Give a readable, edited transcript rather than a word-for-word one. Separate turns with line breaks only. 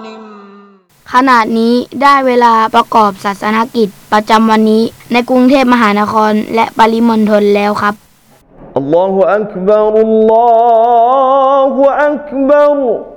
ขณะนี้ได้เวลาประกอบศาสนกิจประจำวันนี้ในกรุงเทพมหานครและปริมณฑลแล้วครับ
อัลลอฮฺอักบัรอัลลอฮฺอักบัร